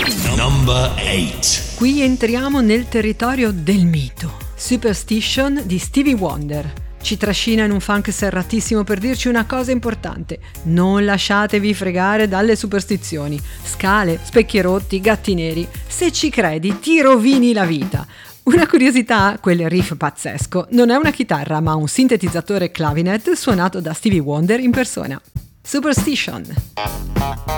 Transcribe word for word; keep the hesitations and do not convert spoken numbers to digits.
Number eight. Qui entriamo nel territorio del mito. Superstition di Stevie Wonder. Ci trascina in un funk serratissimo per dirci una cosa importante: non lasciatevi fregare dalle superstizioni. Scale, specchi rotti, gatti neri. Se ci credi ti rovini la vita. Una curiosità, quel riff pazzesco non è una chitarra ma un sintetizzatore clavinet suonato da Stevie Wonder in persona. Superstition.